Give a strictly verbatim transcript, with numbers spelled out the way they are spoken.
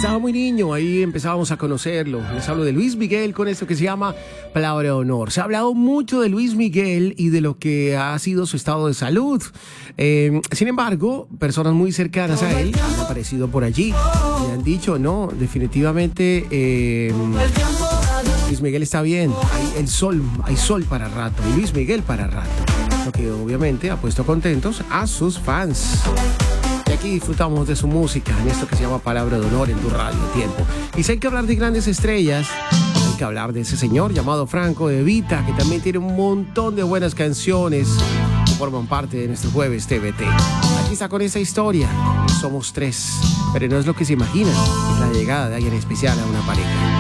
Estaba muy niño, ahí empezábamos a conocerlo. Les hablo de Luis Miguel con esto que se llama Palabra de Honor. Se ha hablado mucho de Luis Miguel y de lo que ha sido su estado de salud. Eh, sin embargo, personas muy cercanas a él han aparecido por allí y han dicho, no, definitivamente eh, Luis Miguel está bien. Hay el sol, hay sol para rato y Luis Miguel para rato. Lo que obviamente ha puesto contentos a sus fans. Y aquí disfrutamos de su música en esto que se llama Palabra de Honor en tu radio Tiempo. Y si hay que hablar de grandes estrellas, hay que hablar de ese señor llamado Franco De Vita, que también tiene un montón de buenas canciones que forman parte de nuestro jueves T V T. Aquí está con esta historia. Somos tres, pero no es lo que se imaginan, es la llegada de alguien especial a una pareja.